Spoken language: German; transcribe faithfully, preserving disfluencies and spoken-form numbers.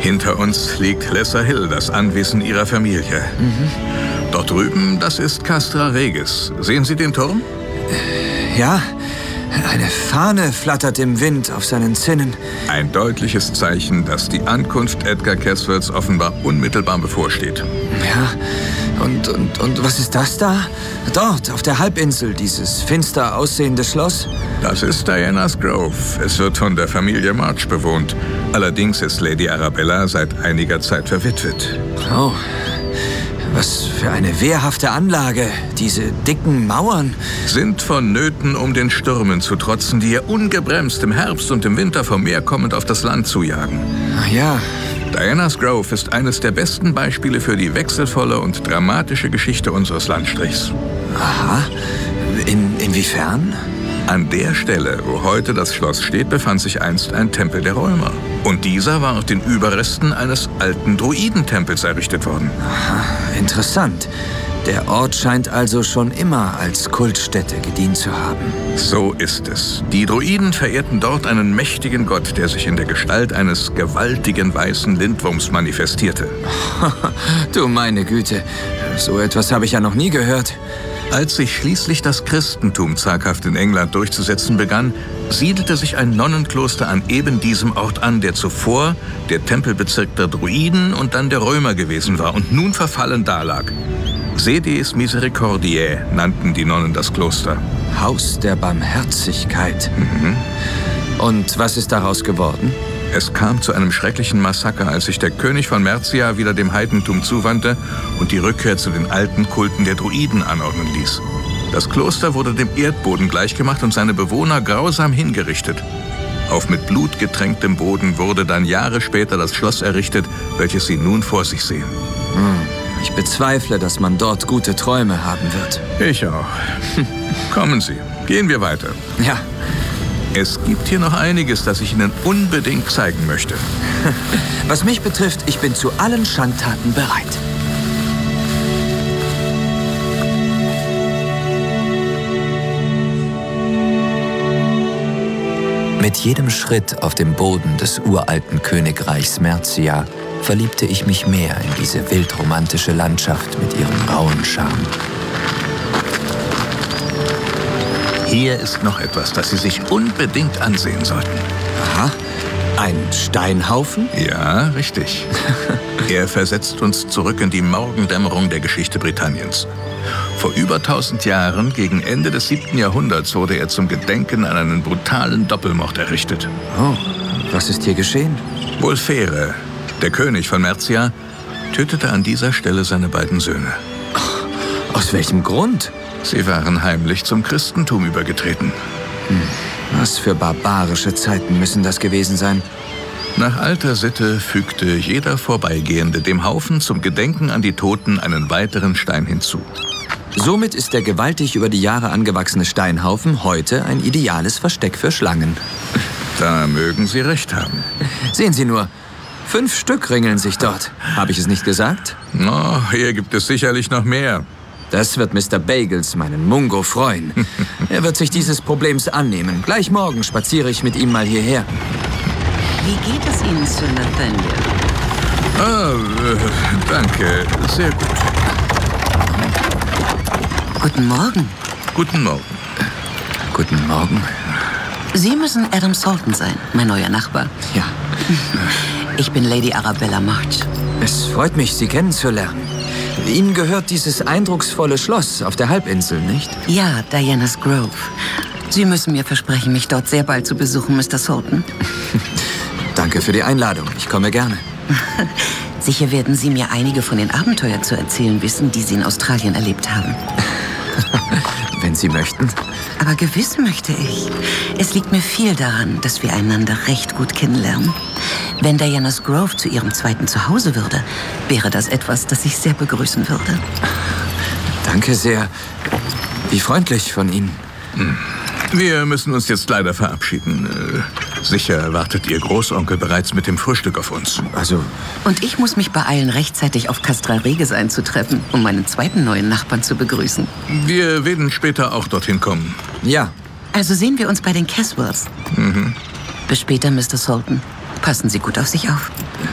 Hinter uns liegt Lesser Hill, das Anwesen ihrer Familie. Mhm. Dort drüben, das ist Castra Regis. Sehen Sie den Turm? Ja, eine Fahne flattert im Wind auf seinen Zinnen. Ein deutliches Zeichen, dass die Ankunft Edgar Caswells offenbar unmittelbar bevorsteht. Ja, und, und, und was ist das da? Dort, auf der Halbinsel, dieses finster aussehende Schloss? Das ist Diana's Grove. Es wird von der Familie March bewohnt. Allerdings ist Lady Arabella seit einiger Zeit verwitwet. Oh, was für eine wehrhafte Anlage. Diese dicken Mauern. Sind vonnöten, um den Stürmen zu trotzen, die ihr ungebremst im Herbst und im Winter vom Meer kommend auf das Land zujagen. Ach ja. Diana's Grove ist eines der besten Beispiele für die wechselvolle und dramatische Geschichte unseres Landstrichs. Aha. In, inwiefern? An der Stelle, wo heute das Schloss steht, befand sich einst ein Tempel der Römer. Und dieser war aus den Überresten eines alten Druidentempels errichtet worden. Aha, interessant. Der Ort scheint also schon immer als Kultstätte gedient zu haben. So ist es. Die Druiden verehrten dort einen mächtigen Gott, der sich in der Gestalt eines gewaltigen weißen Lindwurms manifestierte. Du meine Güte, so etwas habe ich ja noch nie gehört. Als sich schließlich das Christentum zaghaft in England durchzusetzen begann, siedelte sich ein Nonnenkloster an eben diesem Ort an, der zuvor der Tempelbezirk der Druiden und dann der Römer gewesen war und nun verfallen dalag. Sedes Misericordiae nannten die Nonnen das Kloster. Haus der Barmherzigkeit. Mhm. Und was ist daraus geworden? Es kam zu einem schrecklichen Massaker, als sich der König von Mercia wieder dem Heidentum zuwandte und die Rückkehr zu den alten Kulten der Druiden anordnen ließ. Das Kloster wurde dem Erdboden gleichgemacht und seine Bewohner grausam hingerichtet. Auf mit Blut getränktem Boden wurde dann Jahre später das Schloss errichtet, welches Sie nun vor sich sehen. Hm. Ich bezweifle, dass man dort gute Träume haben wird. Ich auch. Kommen Sie, gehen wir weiter. Ja. Es gibt hier noch einiges, das ich Ihnen unbedingt zeigen möchte. Was mich betrifft, ich bin zu allen Schandtaten bereit. Mit jedem Schritt auf dem Boden des uralten Königreichs Mercia verliebte ich mich mehr in diese wildromantische Landschaft mit ihrem rauen Charme. Hier ist noch etwas, das Sie sich unbedingt ansehen sollten. Aha, ein Steinhaufen? Ja, richtig. Er versetzt uns zurück in die Morgendämmerung der Geschichte Britanniens. Vor über tausend Jahren, gegen Ende des siebten Jahrhunderts, wurde er zum Gedenken an einen brutalen Doppelmord errichtet. Oh, was ist hier geschehen? Wulfhere, der König von Mercia, tötete an dieser Stelle seine beiden Söhne. Aus welchem Grund? Sie waren heimlich zum Christentum übergetreten. Hm. Was für barbarische Zeiten müssen das gewesen sein? Nach alter Sitte fügte jeder Vorbeigehende dem Haufen zum Gedenken an die Toten einen weiteren Stein hinzu. Somit ist der gewaltig über die Jahre angewachsene Steinhaufen heute ein ideales Versteck für Schlangen. Da mögen Sie recht haben. Sehen Sie nur, fünf Stück ringeln sich dort. Habe ich es nicht gesagt? Oh, hier gibt es sicherlich noch mehr. Das wird Mister Bagels, meinen Mungo, freuen. Er wird sich dieses Problems annehmen. Gleich morgen spaziere ich mit ihm mal hierher. Wie geht es Ihnen, Sir Nathaniel? Ah, äh, danke. Sehr gut. Guten Morgen. Guten Morgen. Guten Morgen. Sie müssen Adam Salton sein, mein neuer Nachbar. Ja. Ich bin Lady Arabella March. Es freut mich, Sie kennenzulernen. Ihnen gehört dieses eindrucksvolle Schloss auf der Halbinsel, nicht? Ja, Diana's Grove. Sie müssen mir versprechen, mich dort sehr bald zu besuchen, Mister Salton. Danke für die Einladung. Ich komme gerne. Sicher werden Sie mir einige von den Abenteuern zu erzählen wissen, die Sie in Australien erlebt haben. Wenn Sie möchten. Aber gewiss möchte ich. Es liegt mir viel daran, dass wir einander recht gut kennenlernen. Wenn Diana's Grove zu Ihrem zweiten Zuhause würde, wäre das etwas, das ich sehr begrüßen würde. Danke sehr. Wie freundlich von Ihnen. Wir müssen uns jetzt leider verabschieden. Äh, sicher wartet Ihr Großonkel bereits mit dem Frühstück auf uns. Also... Und ich muss mich beeilen, rechtzeitig auf Castra Regis einzutreffen, um meinen zweiten neuen Nachbarn zu begrüßen. Wir werden später auch dorthin kommen. Ja. Also sehen wir uns bei den Caswells. Mhm. Bis später, Mister Salton. Passen Sie gut auf sich auf.